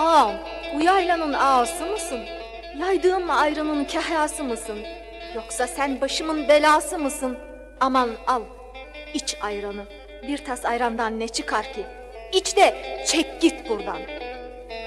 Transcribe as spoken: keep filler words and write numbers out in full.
Ağam, bu yaylanın ağası mısın? Yaydığım ayranın kahyası mısın? Yoksa sen başımın belası mısın? Aman al, iç ayranı. Bir tas ayrandan ne çıkar ki? İç de çek git buradan.